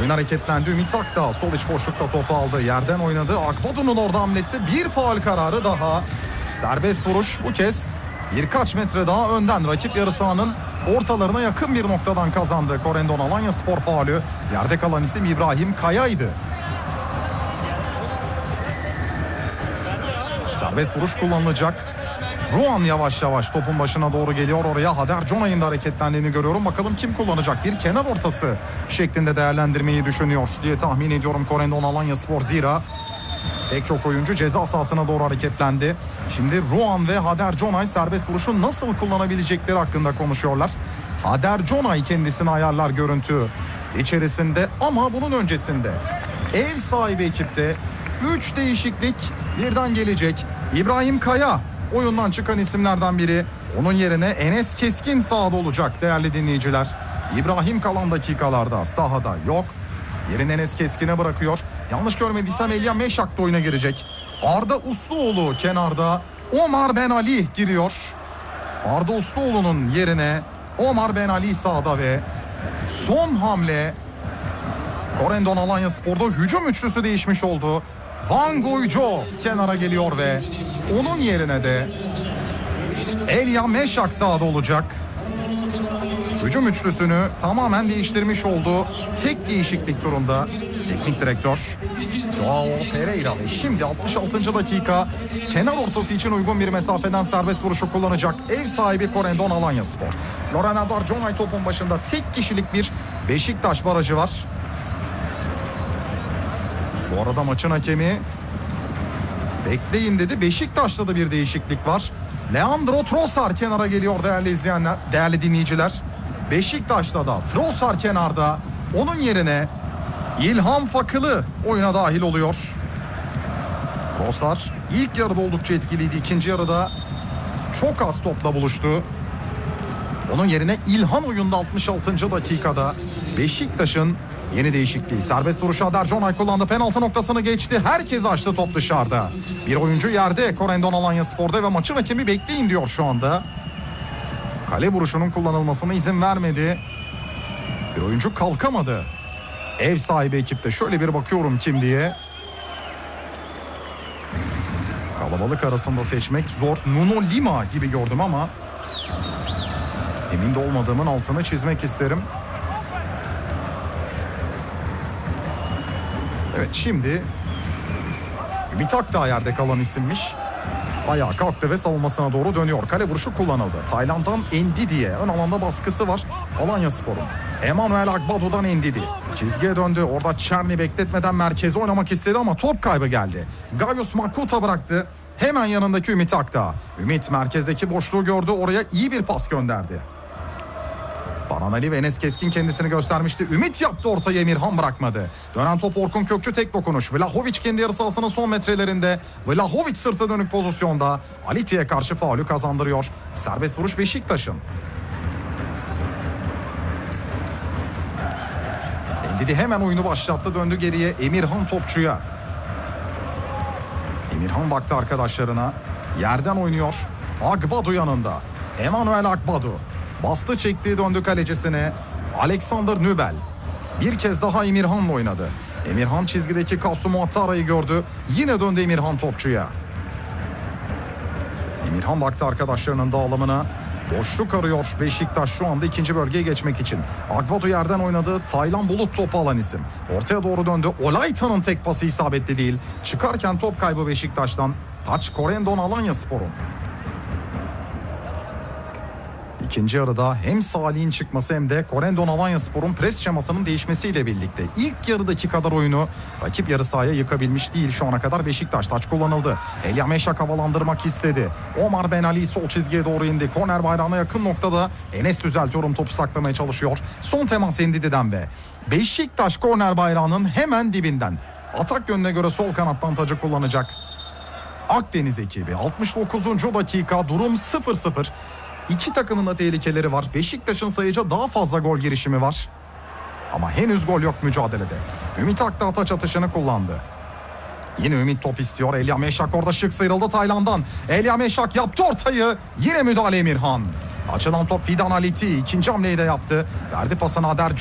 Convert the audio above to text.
Oyun hareketlendi. Ümit Akdağ sol iç boşlukta topu aldı. Yerden oynadı. Akbadu'nun orada hamlesi. Bir faul kararı daha. Serbest vuruş bu kez birkaç metre daha önden rakip yarı sahanın ortalarına yakın bir noktadan kazandı. Corendon Alanyaspor faulü. Yerde kalan isim İbrahim Kaya'ydı. Serbest vuruş kullanılacak. Ruan yavaş yavaş topun başına doğru geliyor. Oraya Hader Conay'ın da hareketlendiğini görüyorum. Bakalım kim kullanacak? Bir kenar ortası şeklinde değerlendirmeyi düşünüyor diye tahmin ediyorum Corendon Alanyaspor. Zira pek çok oyuncu ceza sahasına doğru hareketlendi. Şimdi Ruan ve Hader Conay serbest vuruşu nasıl kullanabilecekleri hakkında konuşuyorlar. Hader Conay kendisini ayarlar görüntü içerisinde ama bunun öncesinde ev sahibi ekipte 3 değişiklik birden gelecek. İbrahim Kaya oyundan çıkan isimlerden biri. Onun yerine Enes Keskin sahada olacak değerli dinleyiciler. İbrahim kalan dakikalarda sahada yok. Yerini Enes Keskin'e bırakıyor. Yanlış görmediysem Elia Meşak da oyuna girecek. Arda Usluoğlu kenarda. Omar Ben Ali giriyor. Arda Usluoğlu'nun yerine Omar Ben Ali sahada ve son hamle Corendon Alanyaspor'da hücum üçlüsü değişmiş oldu. Van Goyjo kenara geliyor ve onun yerine de Elia Meşak sahada olacak. Hücum üçlüsünü tamamen değiştirmiş oldu. Tek değişiklik turunda teknik direktör Joao Pereira ve şimdi 66. dakika kenar ortası için uygun bir mesafeden serbest vuruşu kullanacak ev sahibi Corendon Alanyaspor. Loren Hader Conay topun başında tek kişilik bir Beşiktaş barajı var. Bu arada maçın hakemi bekleyin dedi. Beşiktaş'ta da bir değişiklik var. Leandro Trossard kenara geliyor değerli izleyenler, değerli dinleyiciler. Beşiktaş'ta da Trossard kenarda. Onun yerine İlham Fakılı oyuna dahil oluyor. Trossard ilk yarıda oldukça etkiliydi. İkinci yarıda çok az topla buluştu. Onun yerine İlhan oyunda 66. dakikada Beşiktaş'ın yeni değişikliği. Serbest vuruşu Hader Conay kullandı. Penaltı noktasını geçti. Herkes açtı, top dışarıda. Bir oyuncu yerde Corendon Alanyaspor'da ve maçın hakemi bekleyin diyor şu anda. Kale vuruşunun kullanılmasına izin vermedi. Bir oyuncu kalkamadı. Ev sahibi ekipte şöyle bir bakıyorum kim diye. Kalabalık arasında seçmek zor. Nuno Lima gibi gördüm ama emin de olmadığımın altını çizmek isterim. Evet, şimdi Ümit Akdağ yerde kalan isimmiş. Ayağa kalktı ve savunmasına doğru dönüyor. Kale vuruşu kullanıldı. Tayland'dan Ndidi'ye ön alanda baskısı var Alanyaspor'un. Emmanuel Akbadu'dan Ndidi. Çizgiye döndü. Orada Çerni bekletmeden merkeze oynamak istedi ama top kaybı geldi. Gaius Makuta bıraktı. Hemen yanındaki Ümit Akdağ. Ümit merkezdeki boşluğu gördü. Oraya iyi bir pas gönderdi. Baran Ali ve Enes Keskin kendisini göstermişti. Ümit yaptı ortayı, Emirhan bırakmadı. Dönen top Orkun Kökçü, tek dokunuş. Vlahovic kendi yarı sahasının son metrelerinde. Vlahovic sırta dönük pozisyonda. Aliti'ye karşı faulü kazandırıyor. Serbest vuruş Beşiktaş'ın. Ndidi hemen oyunu başlattı, döndü geriye Emirhan topçuya. Emirhan baktı arkadaşlarına. Yerden oynuyor. Akbadu yanında. Emmanuel Akbadu. Bastı, çekti, döndü kalecisine. Alexander Nübel. Bir kez daha Emirhan'la oynadı. Emirhan çizgideki Kasumu Atara'yı gördü. Yine döndü Emirhan topçuya. Emirhan baktı arkadaşlarının dağılımına. Boşluk arıyor Beşiktaş şu anda ikinci bölgeye geçmek için. Akbadu yerden oynadı. Taylan Bulut topu alan isim. Ortaya doğru döndü. Olayta'nın tek pası isabetli değil. Çıkarken top kaybı Beşiktaş'tan. Taç Corendon Alanyaspor'un. İkinci yarıda hem Salih'in çıkması hem de Corendon Alanyaspor'un pres şemasının değişmesiyle birlikte ilk yarıdaki kadar oyunu rakip yarı sahaya yıkabilmiş değil. Şu ana kadar Beşiktaş. Taç kullanıldı. Elia Meşak havalandırmak istedi. Omar Ben Ali sol çizgiye doğru indi. Korner bayrağına yakın noktada Enes düzeltiyorum, topu saklamaya çalışıyor. Son temas Ndidi'den ve Beşiktaş korner bayrağının hemen dibinden. Atak yönüne göre sol kanattan Tacı kullanacak Akdeniz ekibi. 69. dakika, durum 0-0. İki takımın da tehlikeleri var. Beşiktaş'ın sayıca daha fazla gol girişimi var. Ama henüz gol yok mücadelede. Ümit Akdağ taç atışını kullandı. Yine Ümit top istiyor. Elia Meşak orada şık sıyrıldı Tayland'dan. Elia Meşak yaptı ortayı. Yine müdahale Emirhan. Açılan top Fidan Aliti. İkinci hamleyi de yaptı. Verdi pasını Hader